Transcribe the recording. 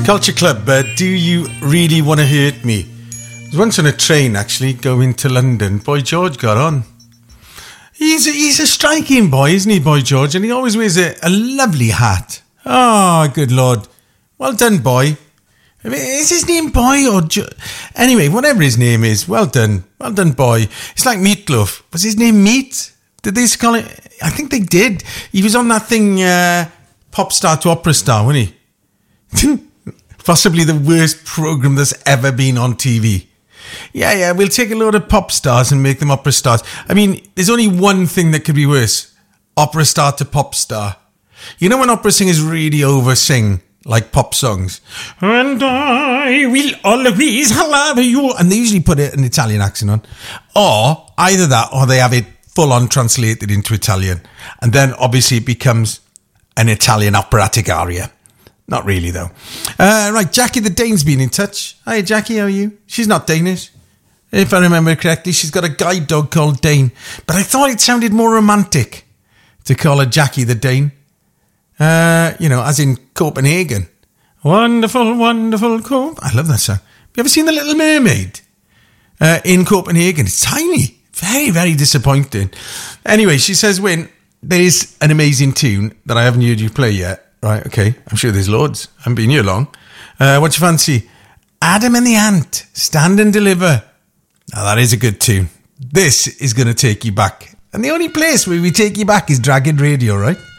Culture Club, do you really want to hurt me? I was once on a train, actually, going to London. Boy George got on. He's a striking boy, isn't he, Boy George? And he always wears a lovely hat. Oh, good Lord. Well done, boy. I mean, is his name Boy or... Anyway, whatever his name is, well done. Well done, boy. It's like Meatloaf. Was his name Meat? Did they call it... I think they did. He was on that thing, Pop Star to Opera Star, wasn't he? Possibly the worst programme that's ever been on TV. Yeah, we'll take a load of pop stars and make them opera stars. I mean, there's only one thing that could be worse. Opera star to pop star. You know when opera singers really over-sing, like pop songs? And I will always love you. And they usually put an Italian accent on. Or either that, or they have it full-on translated into Italian. And then, obviously, it becomes an Italian operatic aria. Not really, though. Right, Jackie the Dane's been in touch. Hi, Jackie, how are you? She's not Danish. If I remember correctly, she's got a guide dog called Dane. But I thought it sounded more romantic to call her Jackie the Dane. As in Copenhagen. Wonderful, wonderful Copenhagen. I love that song. Have you ever seen The Little Mermaid? In Copenhagen. It's tiny. Very, very disappointing. Anyway, she says, Wyn, there's an amazing tune that I haven't heard you play yet. Right, okay. I'm sure there's loads. I haven't been here long. What you fancy? Adam and the Ant, Stand and Deliver. Now, that is a good tune. This is going to take you back. And the only place where we take you back is Dragon Radio, right?